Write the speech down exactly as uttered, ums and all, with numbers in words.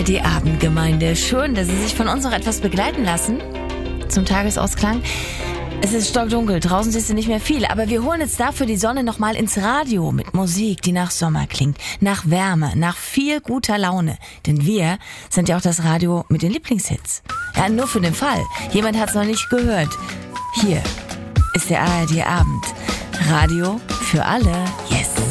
Die Abendgemeinde. Schön, dass Sie sich von uns noch etwas begleiten lassen zum Tagesausklang. Es ist stockdunkel, draußen siehst du nicht mehr viel, aber wir holen jetzt dafür die Sonne nochmal ins Radio mit Musik, die nach Sommer klingt, nach Wärme, nach viel guter Laune. Denn wir sind ja auch das Radio mit den Lieblingshits. Ja, nur für den Fall. Jemand hat's noch nicht gehört. Hier ist der A R D Abend. Radio für alle. Yes.